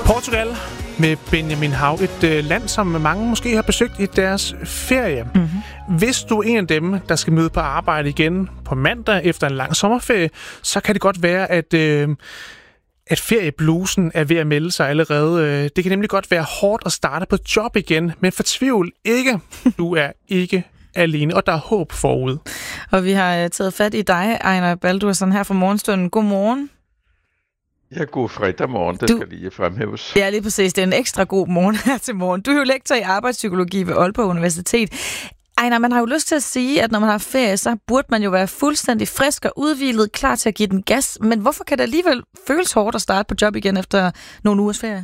Portugal med Benjamin Hav. Et land, som mange måske har besøgt i deres ferie. Mm-hmm. Hvis du er en af dem, der skal møde på arbejde igen på mandag efter en lang sommerferie, så kan det godt være, at feriebluesen er ved at melde sig allerede. Det kan nemlig godt være hårdt at starte på job igen, men fortvivl ikke. Du er ikke alene, og der er håb forud. Og vi har taget fat i dig, Einar Baldursson, her fra morgenstunden. Godmorgen. Ja, god fredag morgen, det skal lige fremhæves. Ja, lige præcis. Det er en ekstra god morgen her til morgen. Du er jo lektor i arbejdspsykologi ved Aalborg Universitet. Einar, man har jo lyst til at sige, at når man har ferie, så burde man jo være fuldstændig frisk og udhvilet, klar til at give den gas. Men hvorfor kan det alligevel føles hårdt at starte på job igen efter nogle ugers ferie?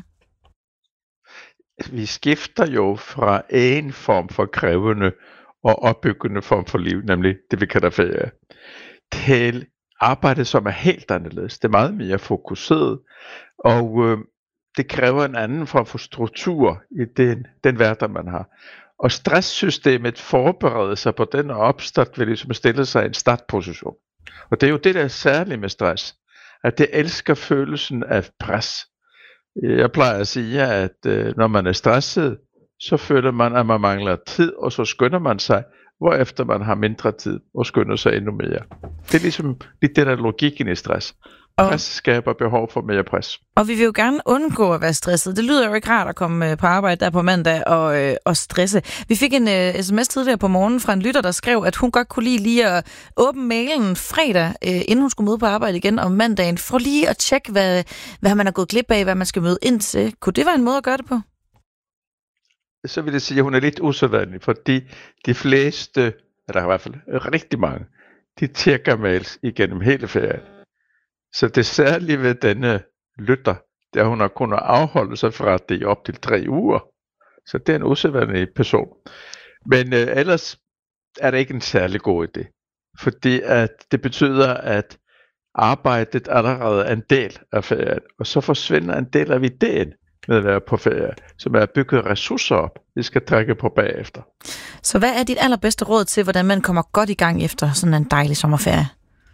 Vi skifter jo fra en form for krævende og opbyggende form for liv, nemlig det vi kalder ferie, til arbejde, som er helt anderledes. Det er meget mere fokuseret, og det kræver en anden form for struktur i den hverdag, man har. Og stresssystemet forbereder sig på den opstart, ved ligesom at stille sig i en startposition. Og det er jo det, der er særligt med stress, at det elsker følelsen af pres. Jeg plejer at sige, at når man er stresset, så føler man, at man mangler tid, og så skynder man sig, hvorefter man har mindre tid og skynder sig endnu mere. Det er ligesom lidt det der logikken i stress. Pres skaber behov for mere pres. Og vi vil jo gerne undgå at være stresset. Det lyder jo ikke rart at komme på arbejde der på mandag og stresse. Vi fik en sms tidligere på morgenen fra en lytter, der skrev, at hun godt kunne lide lige at åbne mailen fredag, inden hun skulle møde på arbejde igen om mandagen, for lige at tjekke, hvad man er gået glip af, hvad man skal møde ind til. Kunne det være en måde at gøre det på? Så vil jeg sige, at hun er lidt usædvanlig, fordi de fleste, eller i hvert fald rigtig mange, de tjekker mails igennem hele ferien. Så det særlige ved denne lytter, det er, at hun har kunnet afholde sig fra det i op til 3 uger. Så det er en usædvanlig person. Men ellers er det ikke en særlig god idé. Fordi at det betyder, at arbejdet allerede er en del af ferien. Og så forsvinder en del af ideen med at være på ferie, som er at bygge ressourcer op, vi skal trække på bagefter. Så hvad er dit allerbedste råd til, hvordan man kommer godt i gang efter sådan en dejlig sommerferie?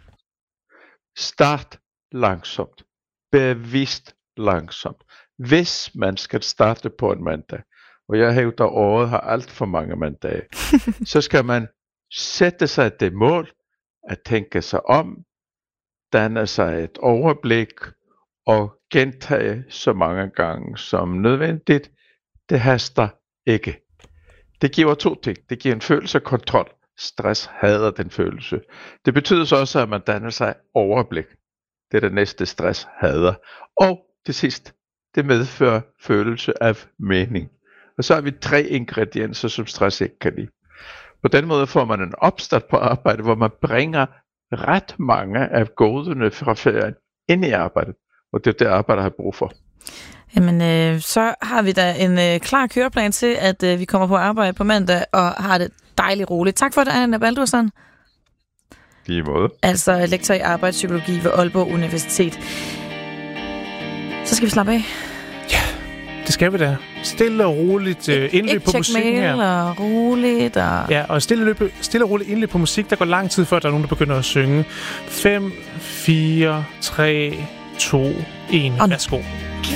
Start langsomt. Bevidst langsomt. Hvis man skal starte på en mandag, og jeg hævder, at året har alt for mange mandage, så skal man sætte sig det mål at tænke sig om, danne sig et overblik og gentage så mange gange som nødvendigt. Det haster ikke. Det giver 2 ting. Det giver en følelse af kontrol. Stress hader den følelse. Det betyder så også, at man danner sig overblik. Det er det næste, stress hader. Og til sidst, det medfører følelse af mening. Og så har vi 3 ingredienser, som stress ikke kan lide. På den måde får man en opstart på arbejde, hvor man bringer ret mange af godene fra ferien ind i arbejdet. Og det er det, arbejder har brug for. Jamen, så har vi da en klar køreplan til, at vi kommer på arbejde på mandag og har det dejligt roligt. Tak for det, Einar Baldursson. Lige måde. Altså lektor i arbejdspsykologi ved Aalborg Universitet. Så skal vi slappe af. Ja, det skal vi da. Stille og roligt indløb på musik her. Og roligt. Ja, og stille og roligt indløb på musik. Der går lang tid, før der er nogen, der begynder at synge. 5, 4, 3, 2, 1. Værsgo.